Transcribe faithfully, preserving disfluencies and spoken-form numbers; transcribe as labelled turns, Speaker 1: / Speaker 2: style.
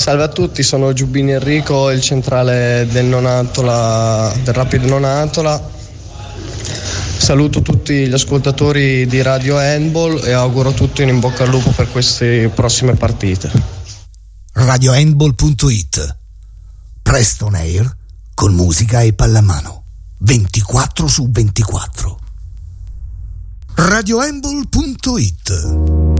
Speaker 1: Salve a tutti, sono Giubbini Enrico, il centrale del Nonantola, del Rapid Nonantola. Saluto tutti gli ascoltatori di Radio Handball e auguro tutti un in bocca al lupo per queste prossime partite.
Speaker 2: radio handball punto it. Presto on air con musica e pallamano ventiquattro su ventiquattro. radio handball punto it